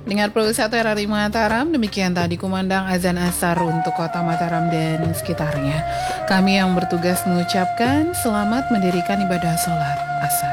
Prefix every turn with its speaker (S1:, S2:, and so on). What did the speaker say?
S1: Dengar Pro 1 RRI Mataram, demikian tadi kumandang azan asar untuk kota Mataram dan sekitarnya. Kami yang bertugas mengucapkan selamat mendirikan ibadah sholat asar.